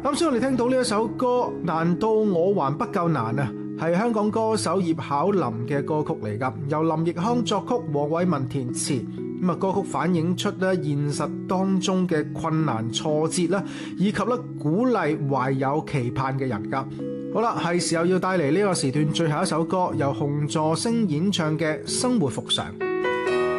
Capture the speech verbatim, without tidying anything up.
啱先我哋聽到呢一首歌，難道我還不夠難啊？係香港歌手葉巧琳嘅歌曲嚟㗎，由林奕匡作曲，黃偉文填詞。咁啊，歌曲反映出咧現實當中嘅困難挫折啦，以及咧鼓勵懷有期盼嘅人㗎。好啦，係時候要帶嚟呢個時段最後一首歌，由洪助星演唱嘅《生活復常》。